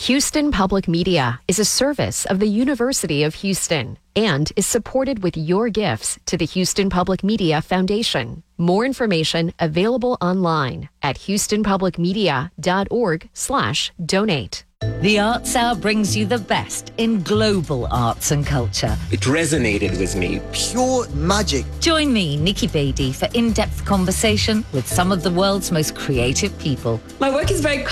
Houston Public Media is a service of the University of Houston and is supported with your gifts to the Houston Public Media Foundation. More information available online at houstonpublicmedia.org/donate. The Arts Hour brings you the best in global arts and culture. It resonated with me. Pure magic. Join me, Nikki Beatty, for in-depth conversation with some of the world's most creative people. My work is very